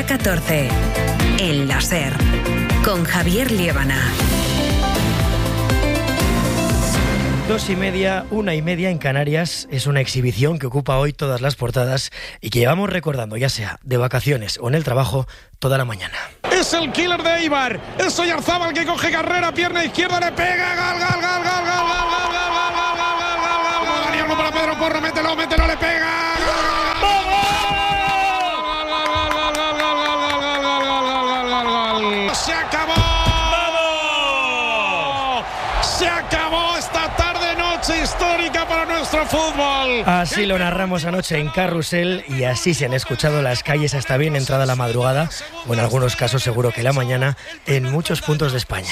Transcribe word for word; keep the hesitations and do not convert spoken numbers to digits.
hasta catorce. El Láser, con Javier Liébana. Dos y media, una y media en Canarias es una exhibición que ocupa hoy todas las portadas y que llevamos recordando, ya sea de vacaciones o en el trabajo, toda la mañana. Es el killer de Eibar, es Oyarzábal que coge carrera, pierna izquierda, le pega, gal, gal, gal, gal, gal, gal, gal, gal, gal, gal, gal, gal, gal, Daniel para Pedro Porro, mételo, mételo, le pega. Se acabó. Se acabó esta tarde noche histórica para nuestro fútbol. Así lo narramos anoche en Carrusel y así se han escuchado las calles hasta bien entrada la madrugada, o en algunos casos seguro que la mañana, en muchos puntos de España.